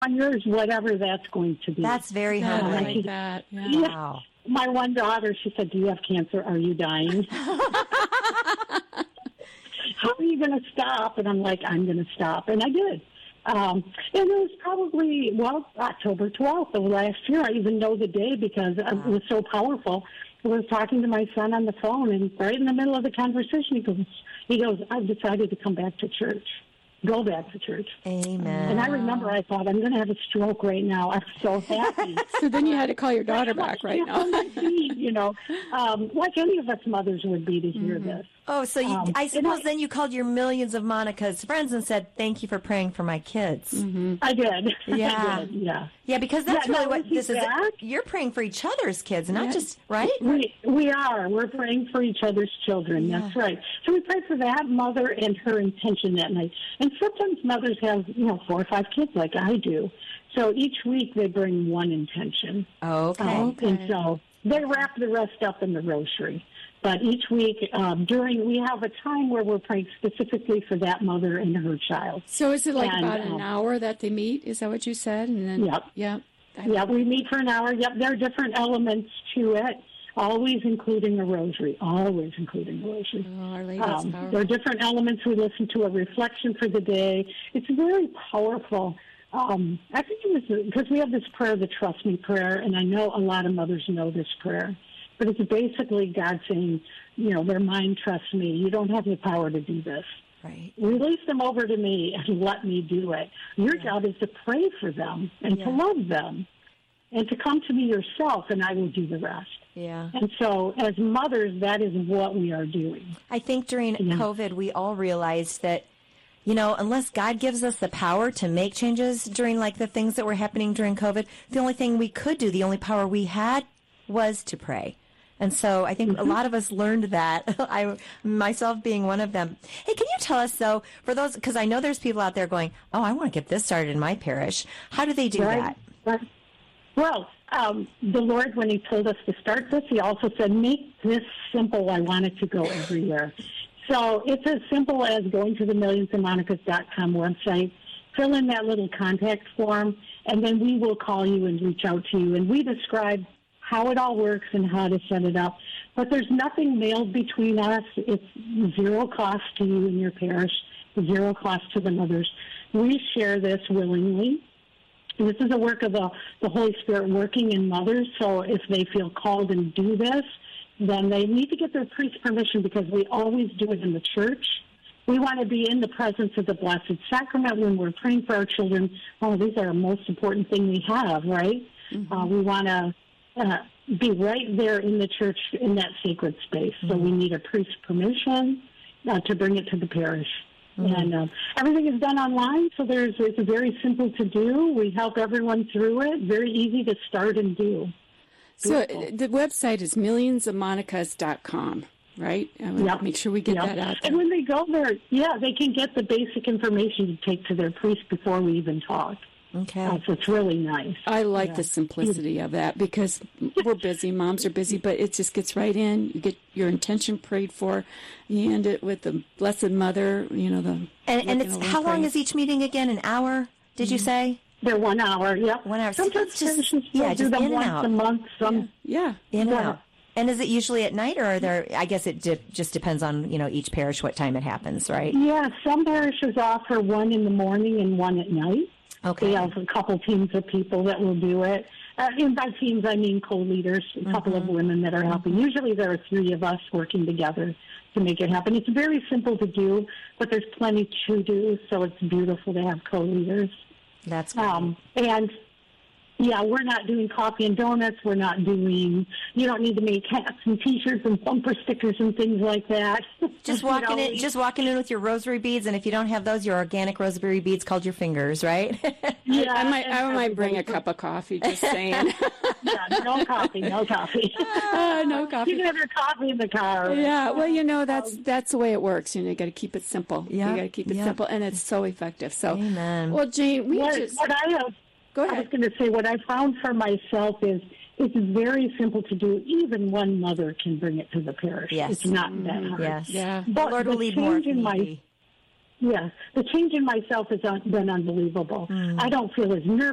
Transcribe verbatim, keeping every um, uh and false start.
on yours, whatever that's going to be. That's very Yeah, I humbling. like that. Yeah. Yeah. Wow. My one daughter, she said, do you have cancer? Are you dying? How are you going to stop? And I'm like, I'm going to stop. And I did. Um, and it was probably, well, October twelfth of last year. I even know the day because it was so powerful. I was talking to my son on the phone, and right in the middle of the conversation, he goes, he goes, I've decided to come back to church. Go back to church. Amen. And I remember I thought, I'm going to have a stroke right now. I'm so happy. So then you had to call your daughter back right now. You know, um, like any of us mothers would be to hear Mm-hmm. this. Oh, so you, Um, I suppose I- then you called your millions of Monica's friends and said, thank you for praying for my kids. Mm-hmm. I did. Yeah. I did, yeah. Yeah, because that's Yeah, really no, what is he this is. back? You're praying for each other's kids, not Yeah. just, right? We we are. We're praying for each other's children. Yeah. That's right. So we pray for that mother and her intention that night. And sometimes mothers have, you know, four or five kids like I do. So each week they bring one intention. Okay. Um, and so they wrap the rest up in the rosary. But each week um, during, we have a time where we're praying specifically for that mother and her child. So is it like And, about an um, hour that they meet? Is that what you said? And then, Yep. Yep. I- Yeah, we meet for an hour. Yep, there are different elements to it, always including a rosary, always including a rosary. Oh, Our Lady is Um, powerful. there are different elements. We listen to a reflection for the day. It's very powerful. Um, I think it was because we have this prayer, the Trust Me prayer, and I know a lot of mothers know this prayer. But it's basically God saying, you know, their mind trusts me. You don't have the power to do this. Right. Release them over to me and let me do it. Your job is to pray for them and Yeah. to love them and to come to me yourself, and I will do the rest. Yeah. And so as mothers, that is what we are doing. I think during Yeah. COVID, we all realized that, you know, unless God gives us the power to make changes during like the things that were happening during COVID, the only thing we could do, the only power we had was to pray. And so I think Mm-hmm. a lot of us learned that, I myself being one of them. Hey, can you tell us, though, for those, because I know there's people out there going, oh, I want to get this started in my parish. How do they do Right? that? Right. Well, um, the Lord, when he told us to start this, he also said, make this simple. I want it to go everywhere. So it's as simple as going to the millions of monicas dot com website, fill in that little contact form, and then we will call you and reach out to you. And we describe how it all works and how to set it up. But there's nothing mailed between us. It's zero cost to you and your parish, zero cost to the mothers. We share this willingly. This is a work of the, the Holy Spirit working in mothers, so if they feel called and do this, then they need to get their priest's permission because we always do it in the church. We want to be in the presence of the Blessed Sacrament when we're praying for our children. Oh, these are the most important thing we have, right? Mm-hmm. Uh, we want to uh, be right there in the church in that sacred space. Mm-hmm. So we need a priest's permission uh, to bring it to the parish. Mm-hmm. And uh, everything is done online, so there's it's very simple to do. We help everyone through it. Very easy to start and do. So Beautiful. The website is millions of monicas dot com, right? I would yep. make sure we get yep. that out there. And when they go there, yeah, they can get the basic information to take to their priest before we even talk. Okay. Uh, so it's really nice. I like yeah. the simplicity of that because we're busy, moms are busy, but it just gets right in. You get your intention prayed for. You end it with the Blessed Mother, you know, the... And, and it's how long is each meeting again? An hour, did mm-hmm. you say? They're one hour, yep. One hour. Sometimes so just, just, yeah, do just them in and once out. a month. Some, yeah. yeah. In and yeah. out. And is it usually at night, or are there, I guess it di- just depends on, you know, each parish what time it happens, right? Yeah, some parishes offer one in the morning and one at night. Okay. They have a couple teams of people that will do it. Uh, and by teams, I mean co-leaders, a couple mm-hmm. of women that are helping. Mm-hmm. Usually there are three of us working together to make it happen. It's very simple to do, but there's plenty to do, so it's beautiful to have co-leaders. That's great. Um, and, yeah, we're not doing coffee and donuts. We're not doing, you don't need to make hats and T-shirts and bumper stickers and things like that. Just walking in, just walking in with your rosary beads, and if you don't have those, your organic rosary beads called your fingers, right? Yeah, I might, I might bring a cup of coffee, just saying. Yeah, no coffee, no coffee. Uh, no coffee. You can have your coffee in the car. Yeah, well, you know, that's that's the way it works. You know, you got to keep it simple. Yeah, you got to keep it yeah. simple, and it's so effective. So, Amen. Well, Jane, we What, just what I have, go I ahead. was going to say, what I found for myself is it's very simple to do. Even one mother can bring it to the parish. Yes. It's not that hard. Yes. Yeah. But the Lord will the lead more change in my maybe. Yeah, the change in myself has un- been unbelievable. Mm. I don't feel as nervous